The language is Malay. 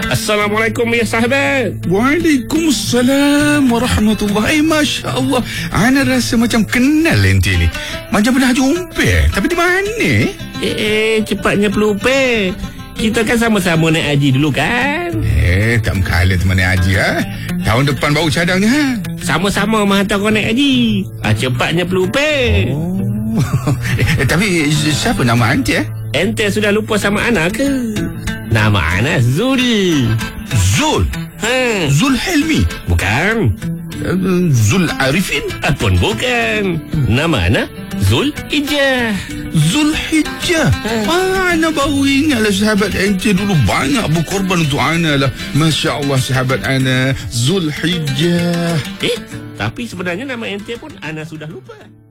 Assalamualaikum ya sahabat. Waalaikumsalam warahmatullahi. Masya Allah, ana rasa macam kenal ente ni. Macam pernah jumpa. Tapi di mana? Cepatnya pelupa. Kita kan sama-sama naik haji dulu kan? Tak mengkala teman naik haji Tahun depan baru cadangnya Sama-sama menghantar kau naik haji. Cepatnya pelupa. Tapi siapa nama ente? Ente sudah lupa sama Ana ke? Nama Ana Zul. Zul? Zul Helmi? Bukan. Zul Arifin? Pun bukan. Nama Ana Zul Hijjah. Zul Hijjah? Ana baru ingatlah sahabat ente dulu banyak berkorban untuk Ana lah. Masya Allah sahabat Ana Zul Hijjah. Tapi sebenarnya nama ente pun Ana sudah lupa.